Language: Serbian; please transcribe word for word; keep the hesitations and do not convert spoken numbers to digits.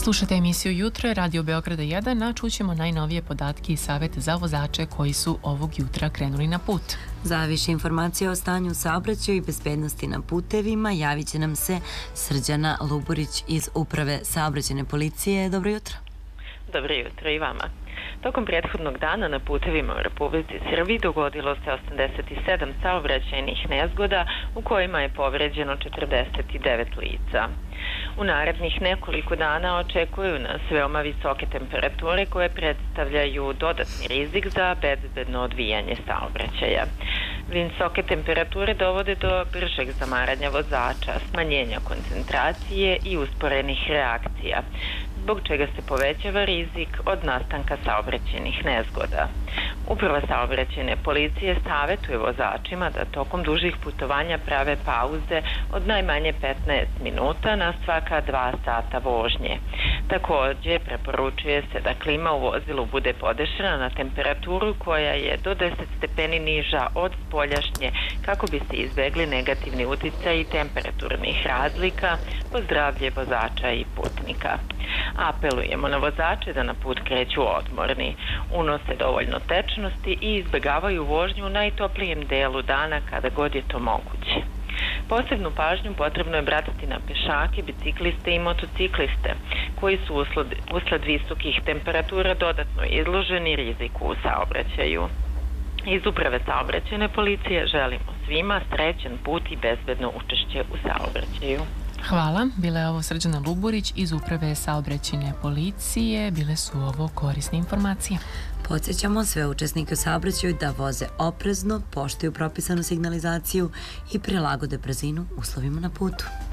Slušate emisiju Jutro, Radio Beograda jedan, a čućemo najnovije podatke i savete za vozače koji su ovog jutra krenuli na put. Za više informacije o stanju saobraćaju i bezbednosti na putevima javit će nam se Srđana Luburić iz Uprave saobraćajne policije. Dobro jutro. Dobro jutro i vama. Tokom prethodnog dana na putevima u Republici Srbiji dogodilo se osamdeset sedam saobraćajnih nezgoda u kojima je povređeno četrdeset devet lica. U narednih nekoliko dana očekuju nas veoma visoke temperature koje predstavljaju dodatni rizik za bezbedno odvijanje saobraćaja. Visoke temperature dovode do bržeg zamaranja vozača, smanjenja koncentracije i usporenih reakcija, zbog čega se povećava rizik od nastanka saobraćajnih nezgoda. Uprava saobraćajne policije savetuje vozačima da tokom dužih putovanja prave pauze od najmanje petnaest minuta na svaka dva sata vožnje. Također, preporučuje se da klima u vozilu bude podešena na temperaturu koja je do deset stepeni niža od spoljašnje kako bi se izbegli negativni uticaji temperaturnih razlika po zdravlje vozača i putnika. Apelujemo na vozače da na put kreću odmorni, unose dovoljno tečnosti i izbegavaju vožnju u najtoplijem delu dana kada god je to moguće. Posebnu pažnju potrebno je obratiti na pešake, bicikliste i motocikliste, koji su usled, usled visokih temperatura dodatno izloženi riziku u saobraćaju. Iz Uprave saobraćajne policije želimo svima srećan put i bezbedno učešće u saobraćaju. Hvala. Bila je ovo Srđana Luburić iz Uprave saobraćajne policije. Bile su ovo korisne informacije. Podsjećamo sve učesnike u saobraćaju da voze oprezno, poštuju propisanu signalizaciju i prilagode brzinu uslovima na putu.